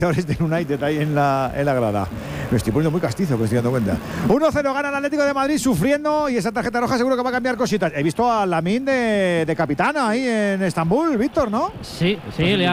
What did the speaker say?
del United ahí en la grada. Me estoy poniendo muy castizo, que estoy dando cuenta. 1-0 gana el Atlético de Madrid sufriendo, y esa tarjeta roja seguro que va a cambiar cositas. He visto a Lamine de capitana ahí en Estambul, Víctor, ¿no? Sí, le